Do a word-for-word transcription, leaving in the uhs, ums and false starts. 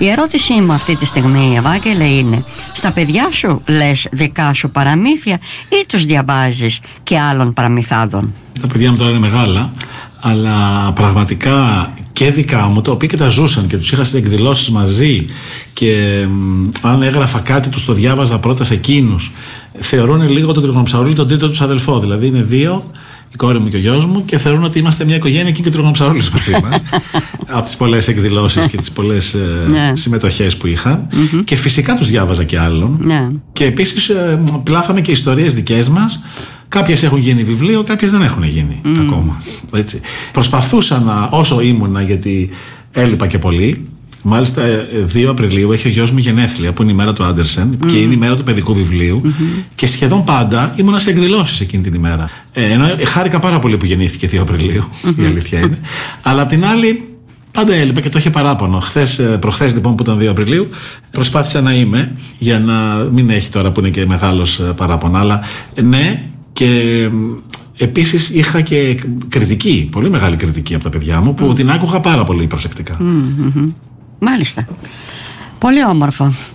Η ερώτησή μου αυτή τη στιγμή, Ευάγγελε, είναι: στα παιδιά σου λες δικά σου παραμύθια ή τους διαβάζεις και άλλων παραμυθάδων? Τα παιδιά μου τώρα είναι μεγάλα, αλλά πραγματικά και δικά μου, τα οποία και τα ζούσαν και τους είχα στις εκδηλώσεις μαζί, και μ, αν έγραφα κάτι τους το διάβαζα πρώτα σε εκείνους. Θεωρούν λίγο τον Τριγονοψαυρούλη τον τρίτο τους αδελφό. Δηλαδή είναι δύο, η κόρη μου και ο γιος μου, και θεωρούν ότι είμαστε μια οικογένεια, και, και ο Τριγονοψαυρούλης μαζί μας. Από τις πολλές εκδηλώσεις και τις πολλές ε, συμμετοχές που είχαν. Mm-hmm. Και φυσικά τους διάβαζα και άλλων. Yeah. Και επίσης ε, πλάθαμε και ιστορίες δικές μας. Κάποιες έχουν γίνει βιβλίο, κάποιες δεν έχουν γίνει mm. ακόμα. Έτσι. Προσπαθούσα να, όσο ήμουνα, γιατί έλειπα και πολύ. Μάλιστα, δύο Απριλίου έχει ο γιος μου γενέθλια, που είναι η μέρα του Άντερσεν mm. και είναι η μέρα του παιδικού βιβλίου. Mm-hmm. Και σχεδόν πάντα ήμουνα σε εκδηλώσεις εκείνη την ημέρα. Ε, ενώ χάρηκα πάρα πολύ που γεννήθηκε δύο Απριλίου, mm-hmm. η αλήθεια είναι. Αλλά απ' την άλλη, πάντα έλειπα και το είχε παράπονο. Χθες, προχθές λοιπόν, που ήταν δύο Απριλίου, προσπάθησα να είμαι, για να μην έχει τώρα που είναι και μεγάλος παράπονο. Αλλά ναι. Και επίσης είχα και κριτική, πολύ μεγάλη κριτική από τα παιδιά μου, που mm. την άκουγα πάρα πολύ προσεκτικά. Mm-hmm. Μάλιστα. Πολύ όμορφο.